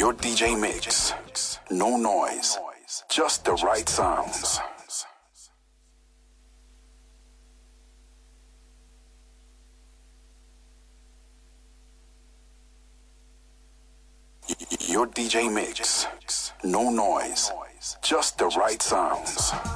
Your DJ mix. No noise, just the right sounds. Your DJ mix. No noise, just the right sounds.